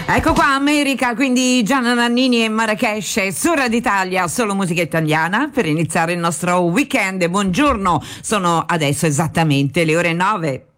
Ecco qua America, quindi Gianna Nannini e Marrakesh su Radio Italia, solo musica italiana per iniziare il nostro weekend. Buongiorno, sono adesso esattamente le ore 9.